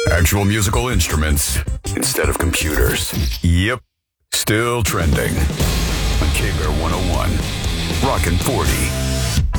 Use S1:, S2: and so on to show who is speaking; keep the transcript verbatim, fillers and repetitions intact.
S1: Actual musical instruments instead of computers. Yep, still trending on K B A R one oh one. Rockin' forty.